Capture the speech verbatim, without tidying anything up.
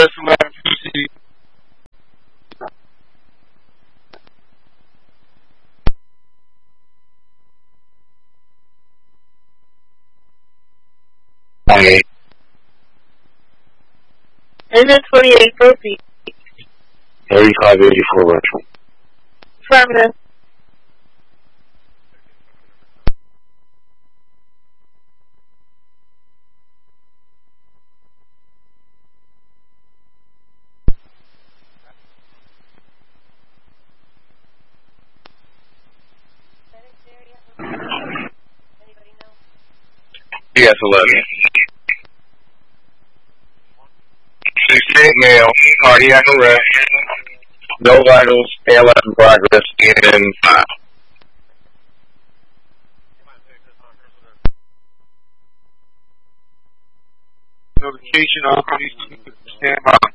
S eleven P C. Alright. And then twenty-eight, proceed. thirty-five eighty-four virtual. Affirmative. D S eleven. sixty-eight male, cardiac arrest, no vitals, A L S in progress in five. Notification on police stand by.